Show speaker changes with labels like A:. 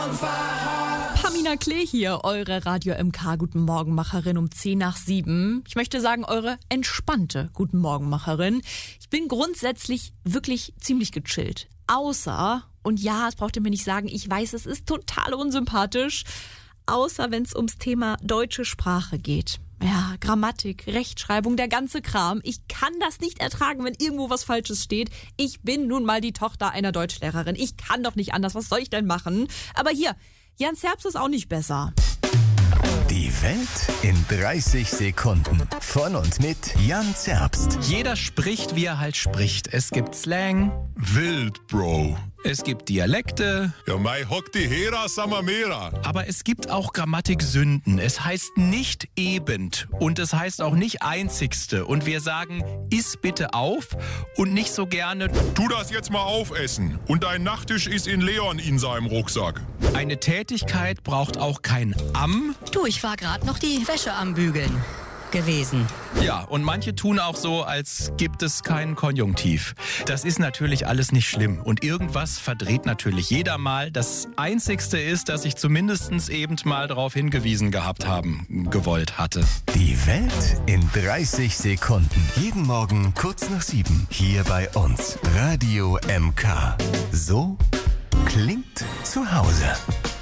A: Pamina Klee hier, eure Radio MK Guten Morgenmacherin um 6:10. Ich möchte sagen, eure entspannte Guten Morgenmacherin. Ich bin grundsätzlich wirklich ziemlich gechillt. Außer, und ja, das braucht ihr mir nicht sagen, ich weiß, es ist total unsympathisch, außer wenn es ums Thema deutsche Sprache geht. Ja, Grammatik, Rechtschreibung, der ganze Kram. Ich kann das nicht ertragen, wenn irgendwo was Falsches steht. Ich bin nun mal die Tochter einer Deutschlehrerin. Ich kann doch nicht anders. Was soll ich denn machen? Aber hier, Jan Zerbst ist auch nicht besser.
B: Die Welt in 30 Sekunden. Von und mit Jan Zerbst.
C: Jeder spricht, wie er halt spricht. Es gibt Slang,
D: Wild, Bro.
C: es gibt Dialekte,
D: Ja, mei hock die Hera Samamera.
C: aber es gibt auch Grammatiksünden. Es heißt nicht ebend und es heißt auch nicht einzigste. Und wir sagen, iss bitte auf und nicht so gerne,
D: Tu das jetzt mal aufessen. Und dein Nachttisch ist in Leon in seinem Rucksack.
C: eine Tätigkeit braucht auch kein am.
E: Du, ich war gerade noch die Wäsche am Bügeln gewesen.
C: Ja, und manche tun auch so, als gibt es keinen Konjunktiv. Das ist natürlich alles nicht schlimm. Und irgendwas verdreht natürlich jeder mal. Das Einzigste ist, dass ich zumindest eben mal darauf hingewiesen gehabt haben gewollt hatte.
B: Die Welt in 30 Sekunden. Jeden Morgen kurz nach 7. Hier bei uns. Radio MK. So klingt zu Hause.